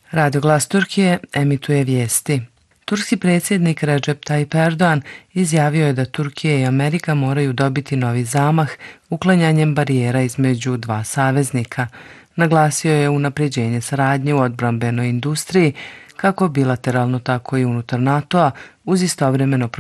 Radio Glas Turkije emituje vijesti. Turski predsjednik Recep Tayyip Erdogan izjavio je da Turkija i Amerika moraju dobiti novi zamah uklanjanjem barijera između dva saveznika. Naglasio je unapređenje saradnje u odbrambenoj industriji, kako bilateralno tako i unutar NATO-a, uz istovremeno